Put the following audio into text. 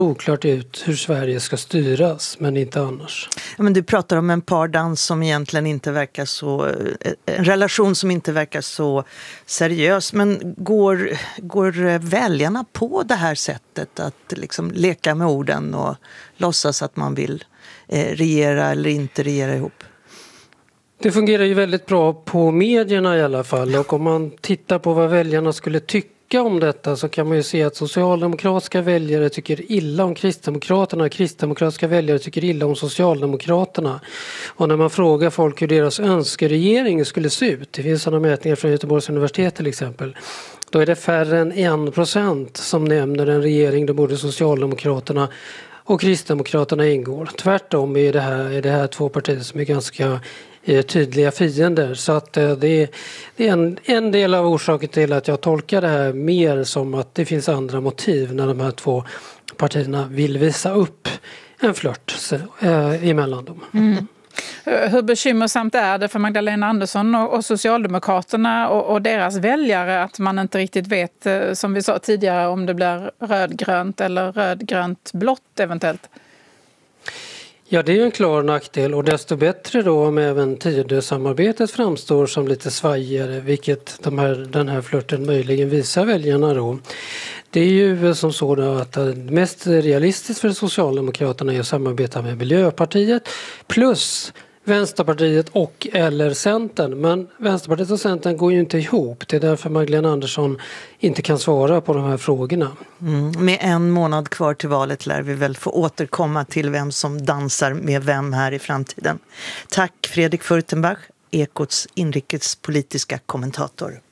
oklart ut hur Sverige ska styras, men inte annars. Ja, men du pratar om en pardans som egentligen inte verkar så, en relation som inte verkar så seriös. Men går väljarna på det här sättet att liksom leka med orden och låtsas att man vill regera eller inte regera ihop? Det fungerar ju väldigt bra på medierna i alla fall, och om man tittar på vad väljarna skulle tycka om detta så kan man ju se att socialdemokratiska väljare tycker illa om Kristdemokraterna och kristdemokratiska väljare tycker illa om Socialdemokraterna. Och när man frågar folk hur deras önskeregering skulle se ut, det finns sådana mätningar från Göteborgs universitet till exempel, då är det färre än 1% som nämner en regering där både Socialdemokraterna och Kristdemokraterna ingår. Tvärtom är det här två partier som är ganska tydliga fiender. Så att det är en del av orsaken till att jag tolkar det här mer som att det finns andra motiv när de här två partierna vill visa upp en flört emellan dem. Mm. Hur bekymmersamt är det för Magdalena Andersson och Socialdemokraterna och deras väljare att man inte riktigt vet, som vi sa tidigare, om det blir rödgrönt eller rödgrönt-blått eventuellt? Ja, det är ju en klar nackdel, och desto bättre då om även Tidösamarbetet framstår som lite svajigare, vilket den här flirten möjligen visar väljarna då. Det är ju som så då att det mest realistiskt för Socialdemokraterna är att samarbeta med Miljöpartiet plus Vänsterpartiet och eller Centern. Men Vänsterpartiet och Centern går ju inte ihop. Det är därför Magdalena Andersson inte kan svara på de här frågorna. Med en månad kvar till valet lär vi väl få återkomma till vem som dansar med vem här i framtiden. Tack Fredrik Furtenbach, Ekots inrikespolitiska kommentator.